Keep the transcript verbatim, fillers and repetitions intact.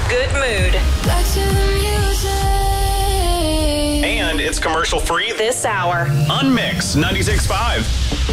good mood. Back to the music. And it's commercial free This hour. on Mix ninety-six point five.